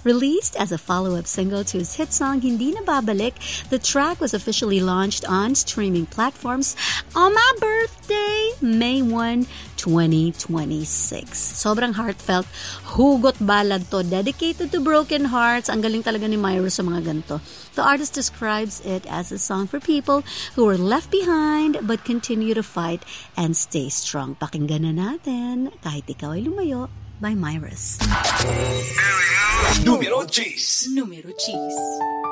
Released as a follow-up single to his hit song Hindi Na Babalik, the track was officially launched on streaming platforms on my birthday, May 1, 2026. Sobrang heartfelt, hugot balad to, dedicated to broken hearts. Ang galing talaga ni Myra sa mga ganito. The artist describes it as a song for people who were left behind but continue to fight and stay strong. Pakinggan na natin, Kahit Ikaw Ay Lumayo by Myris. Numero 10. Número 10.